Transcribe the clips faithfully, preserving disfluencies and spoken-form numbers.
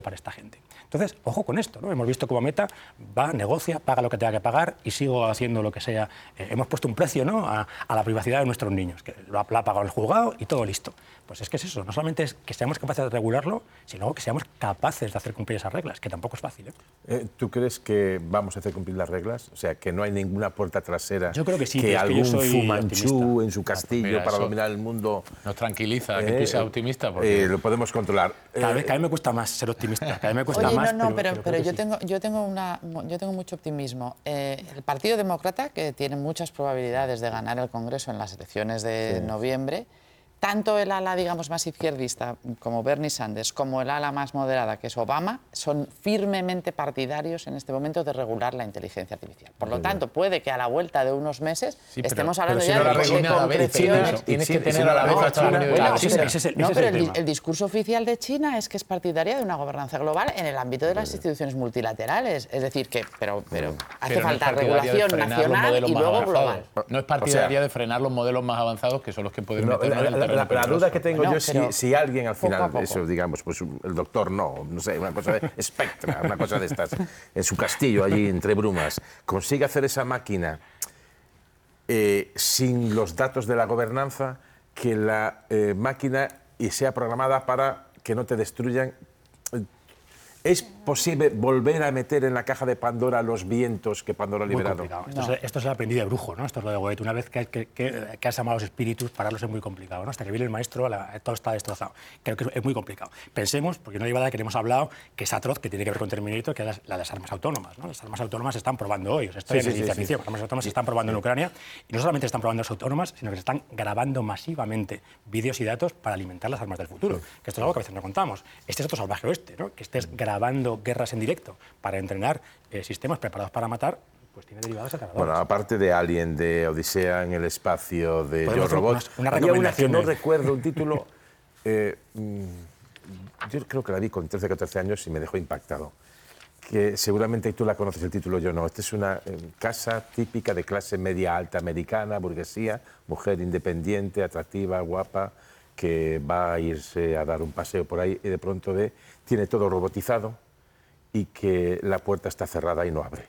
para esta gente. Entonces, ojo con esto, ¿no? Hemos visto cómo Meta va, negocia, paga lo que tenga que pagar y sigo haciendo lo que sea. Eh, hemos puesto un precio, ¿no?, a, a la privacidad de nuestros niños, que lo ha, lo ha pagado el juzgado y todo listo. Pues es que es eso, no solamente es que seamos capaces de regularlo, sino que seamos capaces de hacer cumplir esas reglas, que tampoco es fácil, ¿eh? Eh, ¿Tú crees que vamos a hacer cumplir las reglas? O sea, que no hay ninguna puerta trasera. Yo creo que sí, que que algún es que yo soy Fumanchú optimista. en su castillo Mira, para eso dominar el mundo. Nos tranquiliza eh, que tú seas optimista. Porque... Eh, lo podemos controlar. Cada Eh, vez, cada vez me cuesta más ser optimista, cada vez me cuesta Oye, más. no, no, pero, pero, pero creo que yo, sí. tengo, yo, tengo una, yo tengo mucho optimismo. Eh, el Partido Demócrata, que tiene muchas probabilidades de ganar el Congreso en las elecciones de Sí. noviembre, tanto el ala, digamos, más izquierdista como Bernie Sanders, como el ala más moderada, que es Obama, son firmemente partidarios en este momento de regular la inteligencia artificial. Por lo Muy tanto, puede que a la vuelta de unos meses Sí, pero- estemos pero hablando si ya no la de, de regula a la vez, China, concreciones. tienes Sí, que sí, tener sí, a la vez no, hasta la China- Unión Bueno, Europea. ese- pero- ese es el- no, ese es pero el el, tema. el discurso oficial de China es que es partidaria de una gobernanza global en el ámbito de las instituciones multilaterales. Es decir, que pero, pero hace Pero no es falta partidaria de regulación frenar los nacional modelos y más luego avanzados. global. No es partidaria O sea, de frenar los modelos más avanzados, que son los que pueden No, meternos la, en el la- terreno la- la peligroso. duda que tengo Bueno, yo es si, pero si alguien al poco a final, poco. eso digamos, pues el doctor no, no sé, una cosa de Spectra, una cosa de estas, en su castillo allí entre brumas, consigue hacer esa máquina eh, sin los datos de la gobernanza, que la eh, máquina y sea programada para que no te destruyan. ¿Es posible volver a meter en la caja de Pandora los vientos que Pandora ha Muy liberado? complicado. Esto, No. es, esto es el aprendiz de brujo, ¿no? Esto es lo de Goethe. Una vez que, que, que, que has amado a los espíritus, pararlos es muy complicado, ¿no? Hasta que viene el maestro, la, todo está destrozado. Creo que es, es muy complicado. Pensemos, porque no lleva nada que hemos hablado, que es atroz, que tiene que ver con Terminator, que es la, la de las armas autónomas, ¿no? Las armas autónomas se están probando hoy. O sea, esto Sí, es sí, ciencia sí, ficción. sí. Las armas autónomas se están probando en Ucrania. Y no solamente están probando las autónomas, sino que se están grabando masivamente vídeos y datos para alimentar las armas del futuro. Que esto es algo que a veces no contamos. Este es otro salvaje oeste, ¿no? Que estés grabando guerras en directo para entrenar eh, sistemas preparados para matar, pues tiene derivados aterradores. Bueno, aparte de Alien, de Odisea en el espacio, de Podemos Yo hacer Robot, unas- unas había una que no recomendaciones. recuerdo, un título, eh, mm, yo creo que la vi con trece o catorce años y me dejó impactado, que seguramente tú la conoces el título, yo no. Esta es una eh, casa típica de clase media alta americana, burguesía, mujer independiente, atractiva, guapa, que va a irse a dar un paseo por ahí y de pronto ve, tiene todo robotizado y que la puerta está cerrada y no abre.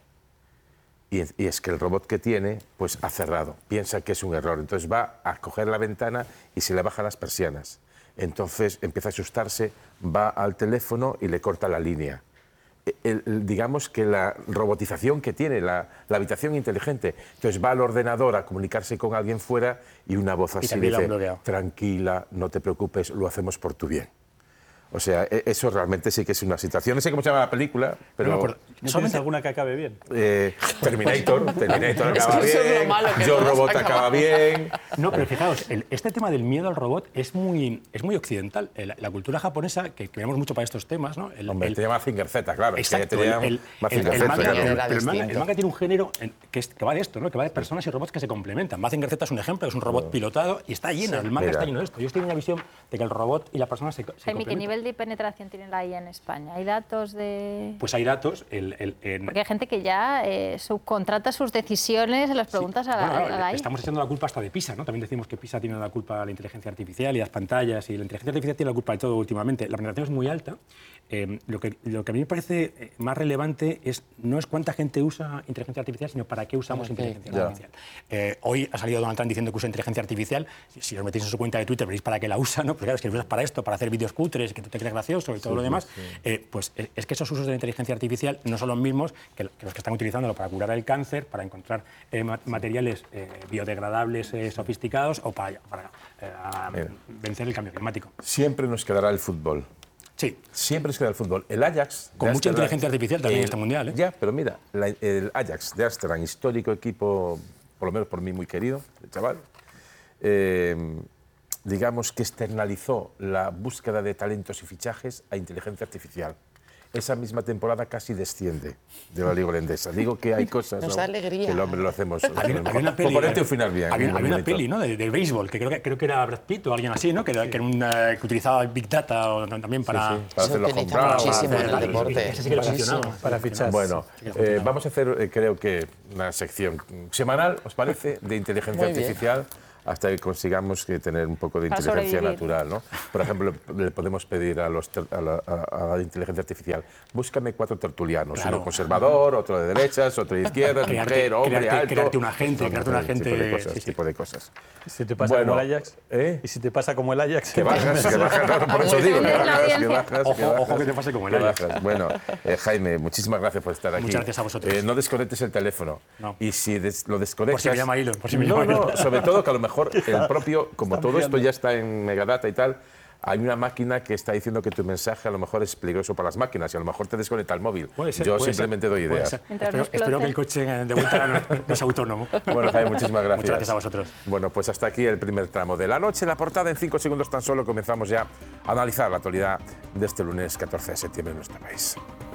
Y, y es que el robot que tiene, pues ha cerrado, piensa que es un error, entonces va a coger la ventana y se le bajan las persianas. Entonces empieza a asustarse, va al teléfono y le corta la línea. El- el- digamos que la robotización que tiene, la, la habitación inteligente, entonces va al ordenador a comunicarse con alguien fuera y una voz así también la dice, han bloqueado. tranquila, no te preocupes, lo hacemos por tu bien. O sea, e- eso realmente sí que es una situación. No sé cómo se llama la película, pero... No me acuerdo. ¿No Solamente- tienes alguna que acabe bien? Eh, Terminator, Terminator Es acaba que eso es lo bien, malo, que Yo todas Robot acaban. acaba bien. No, pero fijaos, el- este tema del miedo al robot es muy, es muy occidental. El- la cultura japonesa, que creemos mucho para estos temas, ¿no? El, Hombre, el- te llama Finger Z, claro. es que Exacto, te el, llama el- Mazinger el- el Z, manga, claro. el- Era el manga- distinto. el manga tiene un género en- que, es- que va de esto, ¿no? Que va de personas y robots que se complementan. Mazinger Z es un ejemplo, es un robot pilotado y está lleno, el manga Mira. está lleno de esto. Yo estoy en una visión de que el robot y la persona se, se Jaime, ¿qué complementan. nivel de penetración tiene la I A en España? ¿Hay datos de...? Pues hay datos, el, el- en- Porque hay gente que ya eh, subcontrata sus decisiones en las preguntas a la, Bueno, a la I A. estamos echando la culpa hasta de PISA, ¿no? También decimos que PISA tiene la culpa a la inteligencia artificial y las pantallas, y la inteligencia artificial tiene la culpa de todo últimamente. La penetración es muy alta. Eh, lo, que, lo que a mí me parece eh, más relevante es, no es cuánta gente usa inteligencia artificial, sino para qué usamos Para qué, inteligencia claro. artificial. Eh, hoy ha salido Donald Trump diciendo que usa inteligencia artificial. Si, si os metéis en su cuenta de Twitter, veréis para qué la usa, ¿no? Porque claro, es que lo usas para esto, para hacer vídeos cutres, que tú te creas gracioso y todo lo demás. Eh, pues eh, es que esos usos de la inteligencia artificial no son los mismos que, que los que están utilizándolo para curar el cáncer, para encontrar eh, ma- materiales eh, biodegradables eh, sofisticados o para, para eh, a- Mira. vencer el cambio climático. Siempre nos quedará el fútbol. Sí, Siempre nos quedará el fútbol. El Ajax... con de mucha Ámsterdam- inteligencia artificial también en el- este mundial. ¿eh? Ya, pero mira, la- el Ajax de Ámsterdam, histórico equipo, por lo menos por mí muy querido, el chaval, eh, digamos que externalizó la búsqueda de talentos y fichajes a inteligencia artificial. Esa misma temporada casi desciende de la Liga Holandesa. Digo que hay cosas Nos ¿no? da alegría. que el hombre lo hacemos. Había, había una peli, Por ponerte un final bien. había, un había una bonito. peli, ¿no? de, de béisbol, que creo, que creo que era Brad Pitt o alguien así, ¿no? Que, era- que, era un, eh, que utilizaba Big Data o, también para... Sí, sí, para Se hacerlo home utiliza run, muchísimo para en el hacer- deporte. Ese sí que lo Muchísimo. funcionaba. Para fichar. Bueno, Sí que eh, funcionaba. vamos a hacer, eh, creo que, una sección semanal, ¿os parece?, de inteligencia Muy bien. artificial. hasta que consigamos que tener un poco de Para inteligencia sobrevivir. natural, ¿no? Por ejemplo, le, le podemos pedir a, los, ter- a, la, a- a la inteligencia artificial, búscame cuatro tertulianos, Claro. uno conservador, otro de derechas, otro de izquierdas, Crearte- mujer, hombre, crearte- alto. crearte un agente, crearte un Ese tipo agente, de cosas, sí, sí. tipo de cosas. ¿Y si te pasa Bueno, como el Ajax? ¿eh? ¿Y si te pasa como el Ajax? Que bajas, que bajas, claro, por eso digo, que Depende de la bajas, que audiencia. bajas, Ojo, que bajas, ojo que te pase como el que Ajax. bajas. Bueno, eh, Jaime, muchísimas gracias por estar aquí. Muchas gracias a vosotros. Eh, no desconectes el teléfono. No. Y si des- lo desconectas... Por si me llama Elon, por si me no, llama Elon. no, sobre todo que a lo mejor el propio, como todo esto ya está en Megadata y tal, hay una máquina que está diciendo que tu mensaje a lo mejor es peligroso para las máquinas y a lo mejor te desconecta el móvil. Puede ser, Yo puede simplemente ser, doy puede ideas. ser. Mientras no Espero, espero que el explote. coche de vuelta no, no es autónomo. Bueno, Jaime, muchísimas gracias. Muchas gracias a vosotros. Bueno, pues hasta aquí el primer tramo de la noche. En la portada, en cinco segundos tan solo, comenzamos ya a analizar la actualidad de este lunes catorce de septiembre en nuestro país.